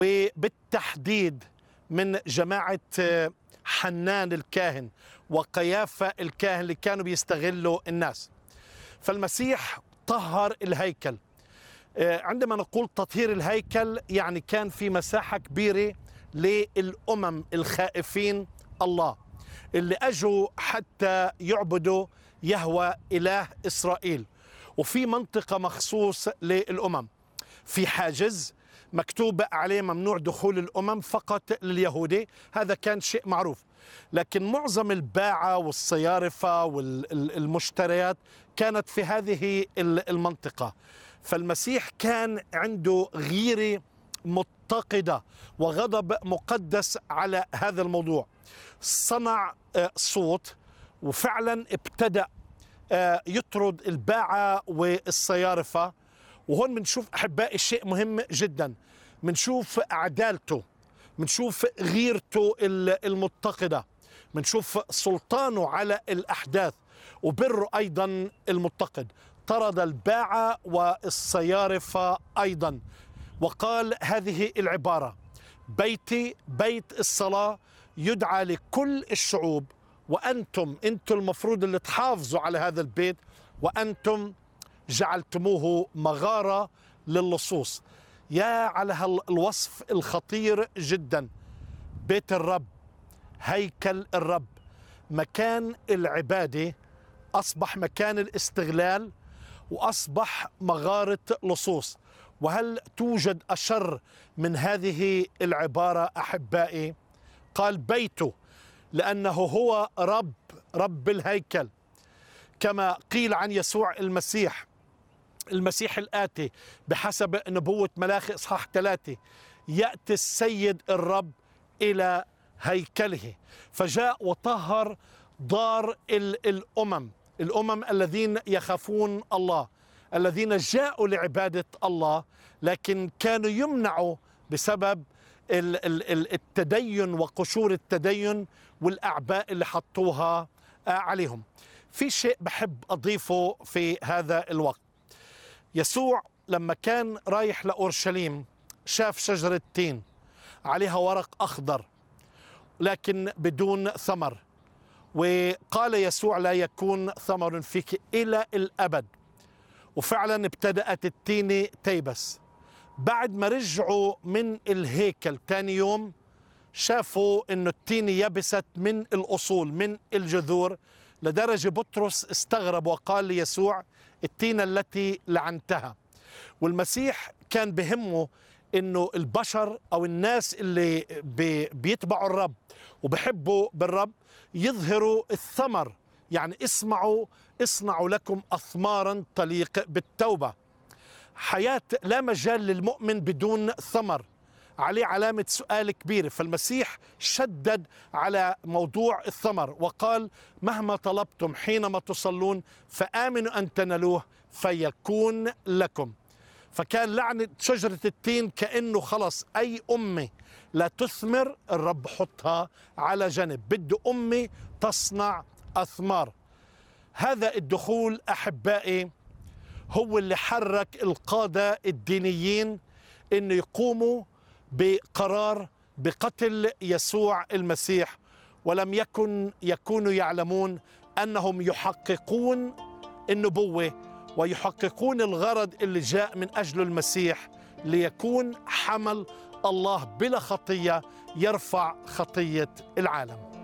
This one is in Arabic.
وبالتحديد من جماعة حنان الكاهن وقيافة الكاهن اللي كانوا بيستغلوا الناس. فالمسيح طهر الهيكل. عندما نقول تطهير الهيكل يعني كان في مساحة كبيرة للأمم الخائفين الله اللي أجوا حتى يعبدوا يهوه إله إسرائيل، وفي منطقة مخصوص للأمم، في حاجز مكتوب عليه ممنوع دخول الأمم فقط لليهودي. هذا كان شيء معروف، لكن معظم الباعة والصيارفة والمشتريات كانت في هذه المنطقة. فالمسيح كان عنده غيرة متقدة وغضب مقدس على هذا الموضوع. صنع صوت وفعلا ابتدأ يطرد الباعة والصيارفة. وهون بنشوف أحبائي شيء مهم جدا، بنشوف عدالته، بنشوف غيرته المتقدة، بنشوف سلطانه على الأحداث وبره أيضا المتقد. طرد الباعة والصيارفة أيضا، وقال هذه العبارة: بيتي بيت الصلاة يدعى لكل الشعوب، وأنتم المفروض اللي تحافظوا على هذا البيت، وأنتم جعلتموه مغارة للصوص. يا على الوصف الخطير جدا. بيت الرب، هيكل الرب، مكان العبادة أصبح مكان الاستغلال وأصبح مغارة لصوص. وهل توجد أشر من هذه العبارة أحبائي؟ قال بيته، لأنه هو رب الهيكل، كما قيل عن يسوع المسيح الآتي بحسب نبوة ملاخي إصحاح 3: يأتي السيد الرب إلى هيكله. فجاء وطهر دار الأمم الذين يخافون الله، الذين جاءوا لعبادة الله لكن كانوا يمنعوا بسبب التدين وقشور التدين والأعباء اللي حطوها عليهم. في شيء بحب أضيفه في هذا الوقت. يسوع لما كان رايح لأورشليم شاف شجرة تين عليها ورق أخضر لكن بدون ثمر، وقال يسوع: لا يكون ثمر فيك إلى الأبد. وفعلا ابتدأت التينة تيبس. بعد ما رجعوا من الهيكل تاني يوم شافوا إنه التينة يبست من الأصول، من الجذور، لدرجة بطرس استغرب وقال ليسوع: التينة التي لعنتها. والمسيح كان بهمه إنه البشر أو الناس اللي بيتبعوا الرب وبحبوا بالرب يظهروا الثمر، يعني اصنعوا لكم أثمارا تليق بالتوبة. حياة لا مجال للمؤمن بدون ثمر، عليه علامة سؤال كبيرة. فالمسيح شدد على موضوع الثمر وقال: مهما طلبتم حينما تصلون فآمنوا أن تنالوه فيكون لكم. فكان لعنة شجرة التين كأنه خلص أي أمة لا تثمر الرب حطها على جنب، بده أمة تصنع أثمار. هذا الدخول أحبائي هو اللي حرك القادة الدينيين إنه يقوموا بقرار بقتل يسوع المسيح، ولم يكونوا يعلمون أنهم يحققون النبوة ويحققون الغرض اللي جاء من أجل المسيح، ليكون حمل الله بلا خطية يرفع خطية العالم.